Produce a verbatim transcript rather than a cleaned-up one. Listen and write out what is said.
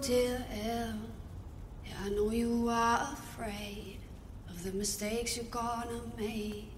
dear Elle, yeah, I know you are afraid of the mistakes you're gonna make.